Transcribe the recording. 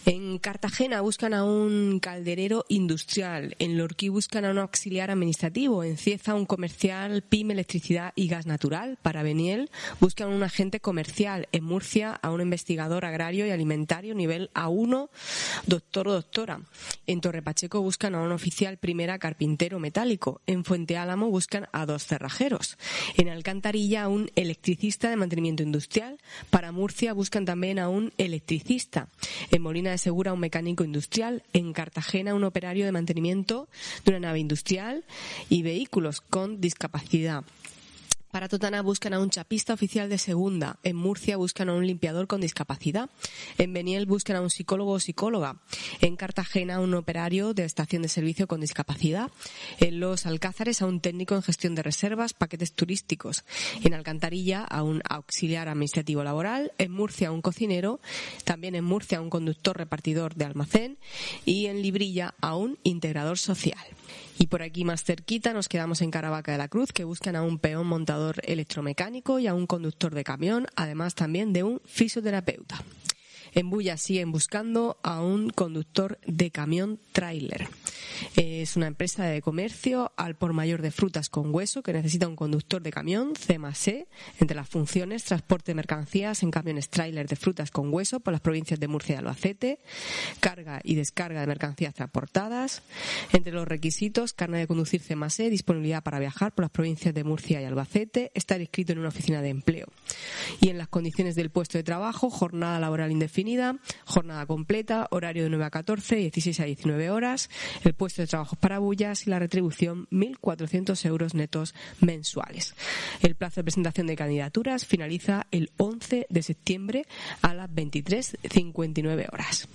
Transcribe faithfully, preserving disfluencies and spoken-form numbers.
En Cartagena buscan a un calderero industrial, en Lorquí buscan a un auxiliar administrativo, en Cieza un comercial pyme, electricidad y gas natural, para Beniel buscan un agente comercial, en Murcia a un investigador agrario y alimentario nivel A uno, doctor o doctora, en Torrepacheco buscan a un oficial primera carpintero metálico, en Fuente Álamo buscan a dos cerrajeros, en Alcantarilla a un electricista de mantenimiento industrial, para Murcia buscan también a un electricista, en Molina de Segura un mecánico industrial, en Cartagena un operario de mantenimiento de una nave industrial y vehículos con discapacidad. Para Totana buscan a un chapista oficial de segunda, en Murcia buscan a un limpiador con discapacidad, en Beniel buscan a un psicólogo o psicóloga, en Cartagena a un operario de estación de servicio con discapacidad, en Los Alcázares a un técnico en gestión de reservas, paquetes turísticos, en Alcantarilla a un auxiliar administrativo laboral, en Murcia a un cocinero, también en Murcia a un conductor repartidor de almacén y en Librilla a un integrador social. Y por aquí más cerquita nos quedamos en Caravaca de la Cruz, que buscan a un peón montador electromecánico y a un conductor de camión, además también de un fisioterapeuta. En Bulla siguen buscando a un conductor de camión tráiler. Es una empresa de comercio al por mayor de frutas con hueso que necesita un conductor de camión C más E, entre las funciones transporte de mercancías en camiones tráiler de frutas con hueso por las provincias de Murcia y Albacete, carga y descarga de mercancías transportadas. Entre los requisitos, carnet de conducir C más E, disponibilidad para viajar por las provincias de Murcia y Albacete, estar inscrito en una oficina de empleo. Y en las condiciones del puesto de trabajo, jornada laboral indefinida, jornada completa, horario de nueve a catorce, dieciséis a diecinueve horas, el puesto de trabajo para bullas y la retribución mil cuatrocientos euros netos mensuales. El plazo de presentación de candidaturas finaliza el once de septiembre a las veintitrés cincuenta y nueve horas.